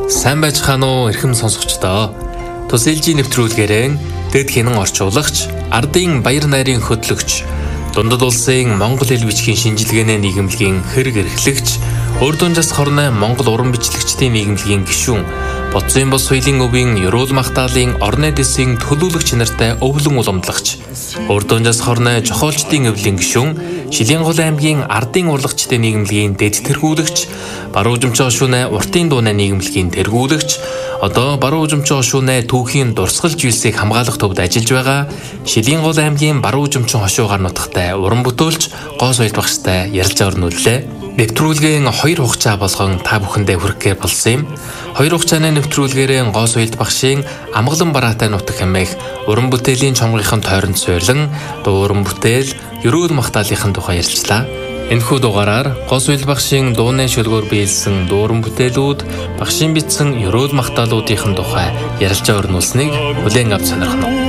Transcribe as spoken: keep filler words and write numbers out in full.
Сайн байцгаана уу эрхэм сонсогчдоо. Тус ээлжийн нэвтрүүлгээрэн дэд хинэн орчуулагч, ардын баяр найрын хөтлөгч, дундад улсын Монгол хэл бичгийн шинжилгээний нийгэмлэгийн хэрэг эрхлэгч, урд унжаас хорны Монгол уран бичлэгчдийн нийгэмлэгийн гишүүн, Боцын бос соёлын өвийн Ерөөл Махтаалын орны дэсийн төлөөлөгч нартай өвлөн уламжлагч, урд унжаас хорны жохоолчдын өвлийн гишүүн, Шилэнгол аймгийн ардын урлагчдын нийгэмлэгийн дэд тэргүүлэгч, баруун жимчөө шүнэ уртын дууны нийгэмлэгийн тэргүүлэгч, одоо баруун жимчөө шүнэ түүхийн дурсгал жилсийг хамгаалах төвд ажиллаж байгаа Шилэнгол аймгийн баруун жимчэн хошуугаар нутагтай уран бүтээлч гоо соёл багштай ярилцаа өрнүүллээ. Нэвтрүүлгийн хоёр хугацаа болгон та бүхэндээ хүрэхээр болсон юм. Хоёр хугацааны нэвтрүүлгээрээ гоо соёлт багшийн Амгалан бараатай нутаг хэмээх уран бүтээлийн чонгийнхын тойронд суйрлан дуу уран бүтээл Ерөөл Махтаалынхын тухай ярилцлаа. Энэхүү дугаараар гоо соёлт багшийн дууны шөлгөөр биелсэн дуу уран бүтээлүүд, багшийн бичсэн Ерөөл Махтаалуудынхын тухай ярилцаа өрнүүлсэнийг хүлээн авч сонирхно.